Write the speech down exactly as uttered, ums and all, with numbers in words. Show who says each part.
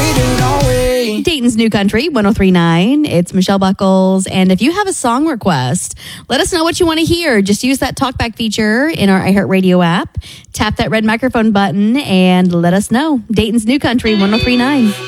Speaker 1: Dayton's New Country, one oh three point nine. It's Michelle Buckles. And if you have a song request, let us know what you want to hear. Just use that talkback feature in our iHeartRadio app. Tap that red microphone button and let us know. Dayton's New Country, one oh three point nine.